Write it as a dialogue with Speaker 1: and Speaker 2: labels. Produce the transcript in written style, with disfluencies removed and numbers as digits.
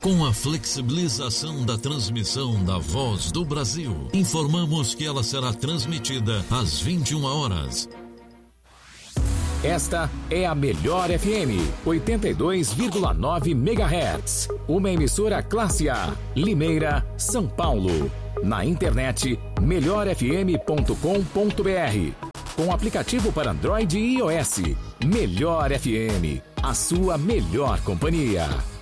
Speaker 1: Com a flexibilização da transmissão da Voz do Brasil, informamos que ela será transmitida às 21 horas.
Speaker 2: Esta é a Melhor FM, 82,9 MHz. Uma emissora classe A, Limeira, São Paulo. Na internet, melhorfm.com.br. Com aplicativo para Android e iOS. Melhor FM, a sua melhor companhia.